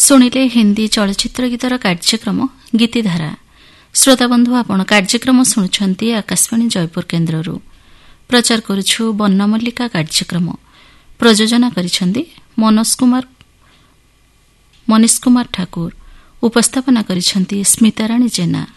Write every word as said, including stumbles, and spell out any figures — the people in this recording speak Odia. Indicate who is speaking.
Speaker 1: ଶୁଣିଲେ ହିନ୍ଦୀ ଚଳଚ୍ଚିତ୍ର ଗୀତର କାର୍ଯ୍ୟକ୍ରମ ଗୀତିଧାରା। ଶ୍ରୋତାବନ୍ଧୁ, ଆପଣ କାର୍ଯ୍ୟକ୍ରମ ଶୁଣୁଛନ୍ତି ଆକାଶବାଣୀ ଜୟପୁର କେନ୍ଦ୍ରରୁ। ପ୍ରଚାର କରୁଛୁ ବନମଲ୍ଲିକା କାର୍ଯ୍ୟକ୍ରମ। ପ୍ରଯୋଜନା କରିଛନ୍ତି ମନୋଜ କୁମାର ମନୀଷ କୁମାର ଠାକୁର। ଉପସ୍ଥାପନା କରିଛନ୍ତି ସ୍ମିତାରାଣୀ ଜେନା।